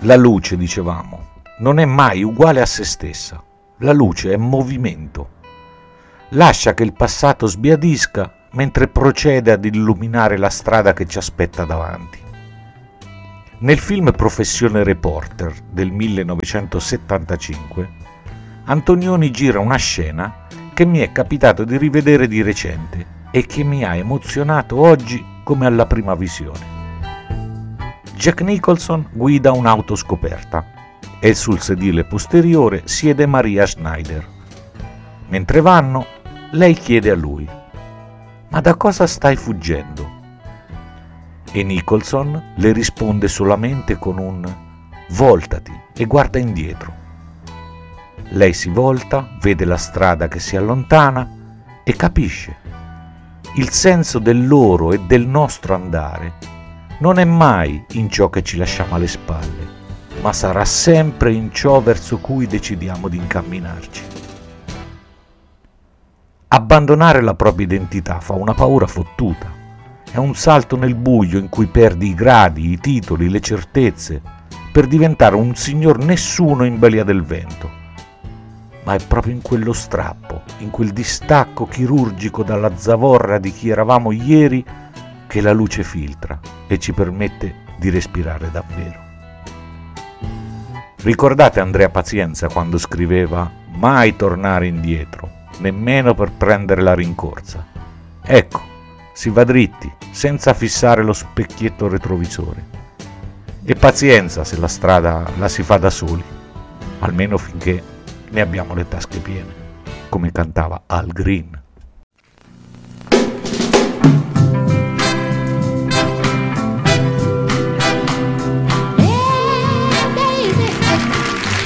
La luce, dicevamo, non è mai uguale a se stessa. La luce è movimento. Lascia che il passato sbiadisca mentre procede ad illuminare la strada che ci aspetta davanti. Nel film Professione Reporter del 1975, Antonioni gira una scena che mi è capitato di rivedere di recente e che mi ha emozionato oggi come alla prima visione. Jack Nicholson guida un'auto scoperta e sul sedile posteriore siede Maria Schneider. Mentre vanno, lei chiede a lui: «Ma da cosa stai fuggendo?» E Nicholson le risponde solamente con un «Voltati e guarda indietro». Lei si volta, vede la strada che si allontana e capisce. Il senso del loro e del nostro andare non è mai in ciò che ci lasciamo alle spalle, ma sarà sempre in ciò verso cui decidiamo di incamminarci. Abbandonare la propria identità fa una paura fottuta. È un salto nel buio in cui perdi i gradi, i titoli, le certezze, per diventare un signor nessuno in balia del vento. Ma è proprio in quello strappo, in quel distacco chirurgico dalla zavorra di chi eravamo ieri, che la luce filtra e ci permette di respirare davvero. Ricordate Andrea Pazienza quando scriveva «Mai tornare indietro, nemmeno per prendere la rincorsa». Ecco, si va dritti, senza fissare lo specchietto retrovisore. E pazienza se la strada la si fa da soli, almeno finché ne abbiamo le tasche piene, come cantava Al Green.